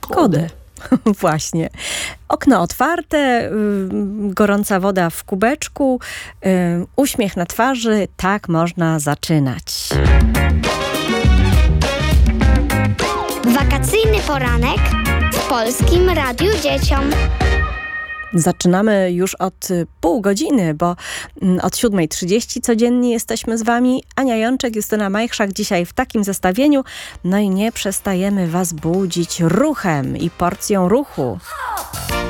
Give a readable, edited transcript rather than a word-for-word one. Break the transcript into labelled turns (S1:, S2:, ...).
S1: Kody. Właśnie. Okno otwarte, gorąca woda w kubeczku, uśmiech na twarzy. Tak można zaczynać.
S2: Wakacyjny poranek w Polskim Radiu Dzieciom.
S1: Zaczynamy już od pół godziny, bo od 7:30 codziennie jesteśmy z wami. Ania Jączek, Justyna Majchrzak dzisiaj w takim zestawieniu. No i nie przestajemy was budzić ruchem i porcją ruchu.